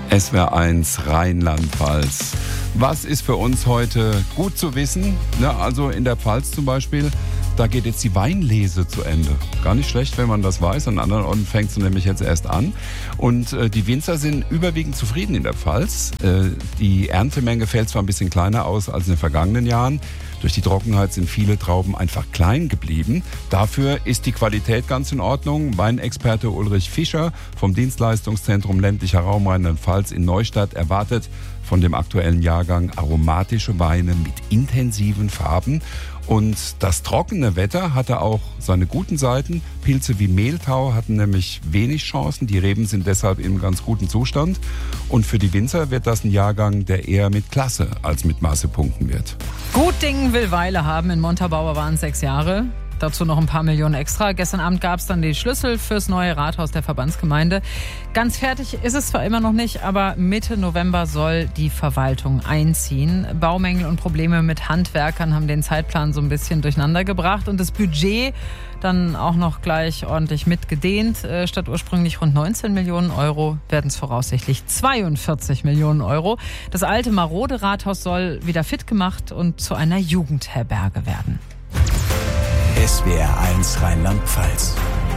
SWR1 Rheinland-Pfalz. Was ist für uns heute gut zu wissen? Also in der Pfalz zum Beispiel, da geht jetzt die Weinlese zu Ende. Gar nicht schlecht, wenn man das weiß. An anderen Orten fängt sie nämlich jetzt erst an. Und die Winzer sind überwiegend zufrieden in der Pfalz. Die Erntemenge fällt zwar ein bisschen kleiner aus als in den vergangenen Jahren. Durch die Trockenheit sind viele Trauben einfach klein geblieben. Dafür ist die Qualität ganz in Ordnung. Weinexperte Ulrich Fischer vom Dienstleistungszentrum Ländlicher Raum Rheinland-Pfalz in Neustadt erwartet von dem aktuellen Jahrgang aromatische Weine mit intensiven Farben. Und das trockene Wetter hatte auch seine guten Seiten. Pilze wie Mehltau hatten nämlich wenig Chancen. Die Reben sind deshalb in ganz gutem Zustand. Und für die Winzer wird das ein Jahrgang, der eher mit Klasse als mit Masse punkten wird. Gut Ding will Weile haben. In Montabaur waren es 6 Jahre. Dazu noch ein paar Millionen extra. Gestern Abend gab es dann die Schlüssel fürs neue Rathaus der Verbandsgemeinde. Ganz fertig ist es zwar immer noch nicht, aber Mitte November soll die Verwaltung einziehen. Baumängel und Probleme mit Handwerkern haben den Zeitplan so ein bisschen durcheinander gebracht und das Budget dann auch noch gleich ordentlich mitgedehnt. Statt ursprünglich rund 19 Millionen Euro werden es voraussichtlich 42 Millionen Euro. Das alte marode Rathaus soll wieder fit gemacht und zu einer Jugendherberge werden. SWR1 Rheinland-Pfalz.